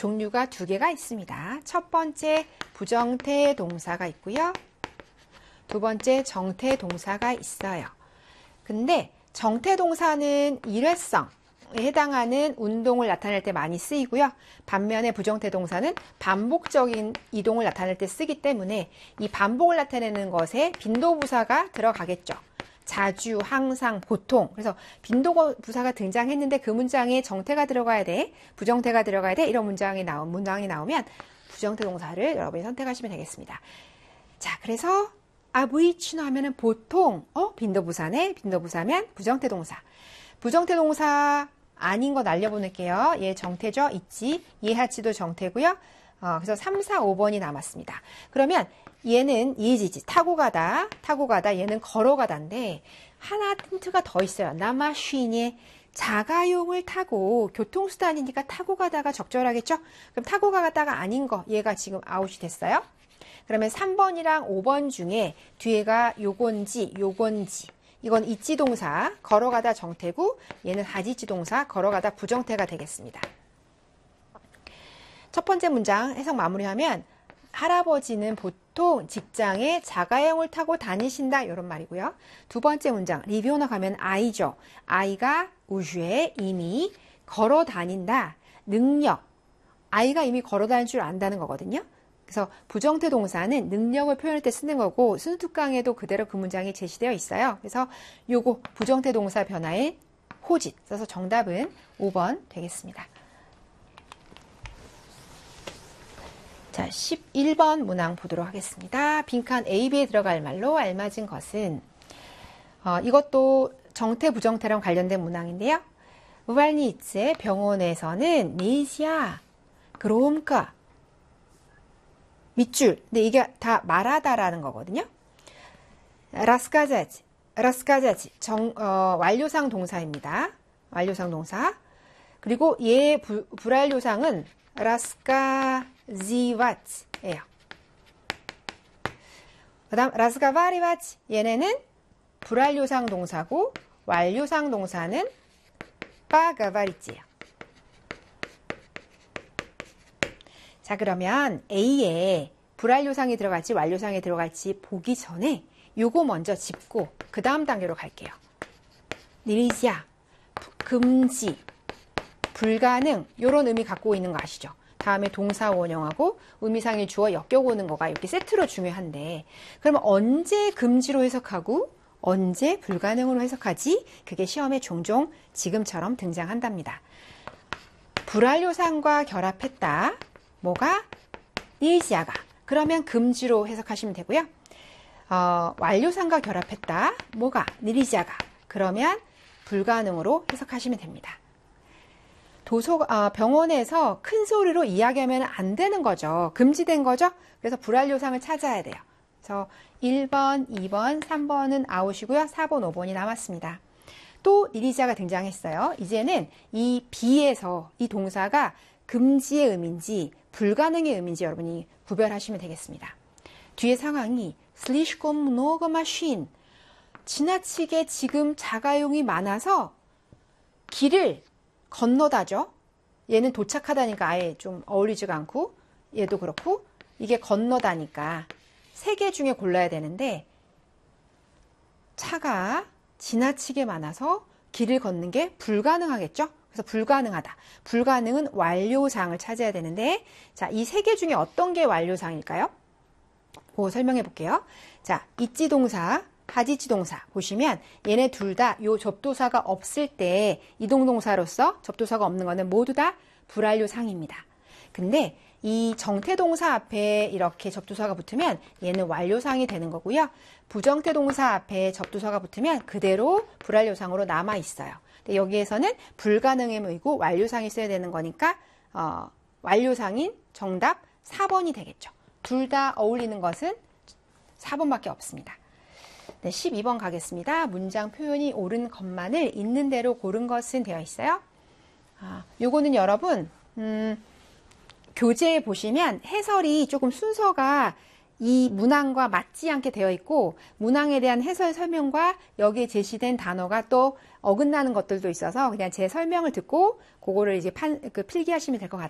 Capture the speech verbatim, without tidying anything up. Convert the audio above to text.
종류가 두 개가 있습니다. 첫 번째 부정태 동사가 있고요. 두 번째 정태 동사가 있어요. 근데 정태 동사는 일회성에 해당하는 운동을 나타낼 때 많이 쓰이고요. 반면에 부정태 동사는 반복적인 이동을 나타낼 때 쓰기 때문에 이 반복을 나타내는 것에 빈도부사가 들어가겠죠. 자주, 항상, 보통. 그래서 빈도부사가 등장했는데 그 문장에 정태가 들어가야 돼, 부정태가 들어가야 돼, 이런 문장이 나오, 문장이 나오면 부정태 동사를 여러분이 선택하시면 되겠습니다. 자, 그래서 아브이치노 하면은 보통, 어? 빈도부사네? 빈도부사면 부정태 동사. 부정태 동사 아닌 거 날려보낼게요. 얘 정태죠? 있지. 예하치도 정태고요. 어, 그래서 삼, 사, 오 번이 남았습니다. 그러면 얘는 이지지, 타고 가다, 타고 가다, 얘는 걸어가다인데 하나 힌트가 더 있어요. 나마쉬니, 자가용을 타고, 교통수단이니까 타고 가다가 적절하겠죠? 그럼 타고 가다가 아닌 거, 얘가 지금 아웃이 됐어요. 그러면 삼 번이랑 오 번 중에 뒤에가 요건지, 요건지. 이건 있지 동사, 걸어가다 정태고, 얘는 하지지 동사, 걸어가다 부정태가 되겠습니다. 첫 번째 문장 해석 마무리하면 할아버지는 보통 직장에 자가용을 타고 다니신다, 이런 말이고요. 두 번째 문장 리뷰너 가면 아이죠. 아이가 우주에 이미 걸어 다닌다. 능력. 아이가 이미 걸어 다닐 줄 안다는 거거든요. 그래서 부정태 동사는 능력을 표현할 때 쓰는 거고 순수특강에도 그대로 그 문장이 제시되어 있어요. 그래서 요거 부정태 동사 변화의 호짓 써서 정답은 오 번 되겠습니다. 자, 십일 번 문항 보도록 하겠습니다. 빈칸 A, B에 들어갈 말로 알맞은 것은 어, 이것도 정태, 부정태랑 관련된 문항인데요. 우발니츠의 병원에서는 니시아, 그롬카, 밑줄. 근데 이게 다 말하다라는 거거든요. 라스카자지, 라스카자지, 정, 어, 완료상 동사입니다. 완료상 동사. 그리고 얘 부, 불완료상은 라스카지와치예요. 그 다음 라스카바리와치, 얘네는 불완료상 동사고 완료상 동사는 빠가바리치예요. 자, 그러면 A에 불완료상이 들어갈지 완료상이 들어갈지 보기 전에 요거 먼저 짚고 그 다음 단계로 갈게요. 니리지아, 금지, 불가능, 요런 의미 갖고 있는 거 아시죠? 다음에 동사 원형하고 의미상의 주어 엮여오는 거가 이렇게 세트로 중요한데, 그러면 언제 금지로 해석하고 언제 불가능으로 해석하지? 그게 시험에 종종 지금처럼 등장한답니다. 불완료상과 결합했다. 뭐가? 니지아가. 그러면 금지로 해석하시면 되고요. 어, 완료상과 결합했다. 뭐가? 니리지아가. 그러면 불가능으로 해석하시면 됩니다. 도서, 어, 병원에서 큰 소리로 이야기하면 안 되는 거죠. 금지된 거죠. 그래서 불완료상을 찾아야 돼요. 그래서 일 번, 이 번, 삼 번은 아웃이고요. 사 번, 오 번이 남았습니다. 또 니리지아가 등장했어요. 이제는 이 B에서 이 동사가 금지의 의미인지 불가능의 의미인지 여러분이 구별하시면 되겠습니다. 뒤에 상황이 슬리시콤 mnogo machine, 지나치게 지금 자가용이 많아서 길을 건너다죠. 얘는 도착하다니까 아예 좀 어울리지가 않고, 얘도 그렇고 이게 건너다니까 세 개 중에 골라야 되는데 차가 지나치게 많아서 길을 걷는 게 불가능하겠죠. 그래서 불가능하다. 불가능은 완료상을 찾아야 되는데, 자, 이 세 개 중에 어떤 게 완료상일까요? 그거 설명해 볼게요. 자, 있지 동사, 하지지 동사 보시면 얘네 둘 다 요 접도사가 없을 때 이동동사로서 접도사가 없는 거는 모두 다 불완료상입니다. 근데 이 정태 동사 앞에 이렇게 접두사가 붙으면 얘는 완료상이 되는 거고요. 부정태 동사 앞에 접두사가 붙으면 그대로 불완료상으로 남아 있어요. 근데 여기에서는 불가능의 의미고 완료상이 써야 되는 거니까 어, 완료상인 정답 사 번이 되겠죠. 둘 다 어울리는 것은 사 번밖에 없습니다. 네, 십이 번 가겠습니다. 문장 표현이 옳은 것만을 있는 대로 고른 것은 되어 있어요. 아, 요거는 여러분 음, 교재에 보시면 해설이 조금 순서가 이 문항과 맞지 않게 되어 있고, 문항에 대한 해설 설명과 여기에 제시된 단어가 또 어긋나는 것들도 있어서 그냥 제 설명을 듣고 그거를 이제 판, 그 필기하시면 될 것 같아요.